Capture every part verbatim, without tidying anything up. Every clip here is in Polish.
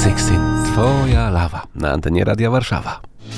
szesnaście, twoja lawa na antenie Radia Warszawa.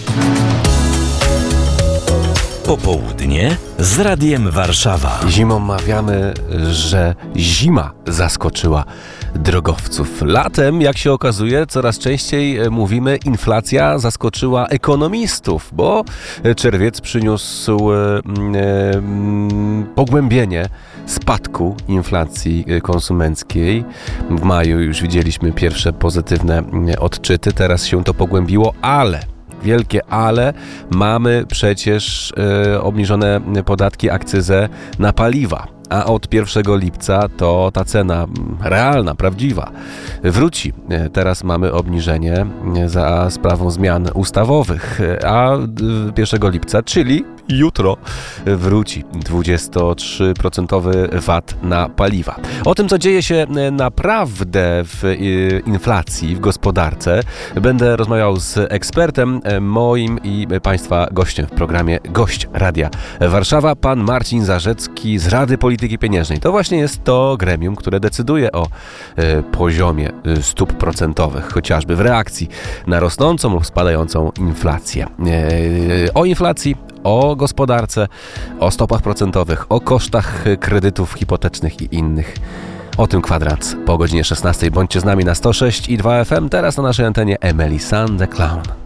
Popołudnie z Radiem Warszawa. Zimą mawiamy, że zima zaskoczyła drogowców. Latem, jak się okazuje, coraz częściej mówimy, inflacja zaskoczyła ekonomistów, bo czerwiec przyniósł e, e, pogłębienie spadku inflacji konsumenckiej. W maju już widzieliśmy pierwsze pozytywne odczyty, teraz się to pogłębiło, ale wielkie ale, mamy przecież e, obniżone podatki, akcyzę na paliwa. A od pierwszego lipca to ta cena realna, prawdziwa wróci. Teraz mamy obniżenie za sprawą zmian ustawowych, a pierwszego lipca, czyli jutro, wróci dwadzieścia trzy procent V A T na paliwa. O tym, co dzieje się naprawdę w inflacji, w gospodarce, będę rozmawiał z ekspertem, moim i Państwa gościem w programie Gość Radia Warszawa, pan Marcin Zarzecki z Rady Polityki Pieniężnej. To właśnie jest to gremium, które decyduje o e, poziomie stóp procentowych, chociażby w reakcji na rosnącą lub spadającą inflację. E, o inflacji, o gospodarce, o stopach procentowych, o kosztach kredytów hipotecznych i innych. O tym kwadrans po godzinie szesnastej. Bądźcie z nami na sto sześć i dwa F M. Teraz na naszej antenie Emily Sand the Clown.